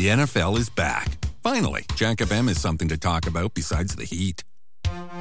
The NFL is back. Finally, Jack FM is something to talk about besides the heat.